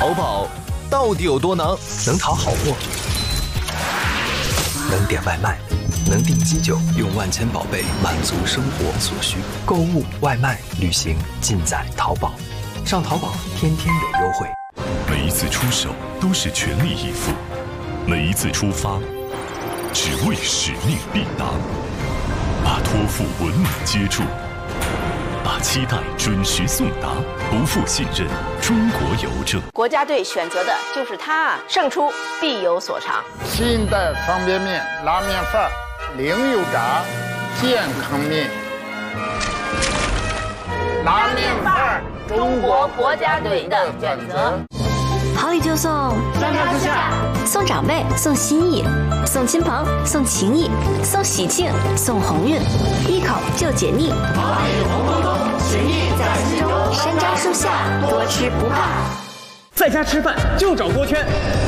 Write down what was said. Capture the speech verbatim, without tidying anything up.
淘宝到底有多能？ 能淘好货，能点外卖，能订机酒，用万千宝贝满足生活所需。购物、外卖、旅行，尽在淘宝。上淘宝，天天有优惠。 每一次出手都是全力以赴，每一次出发，只为使命必达。把托付稳稳接住，把期待准时送达，不负信任，中国邮政。 国家队选择的就是它，胜出必有所长。 新一代方便面拉面饭，零油炸，健康面。拉面饭， 中国国家队的选择。 好礼就送， 三家之下， 送长辈，送心意，送亲朋，送情谊，送喜庆，送鸿运，一口就解腻。 好礼红彤彤，情谊在心中。 山楂树下，多吃不怕。 在家吃饭就找锅圈，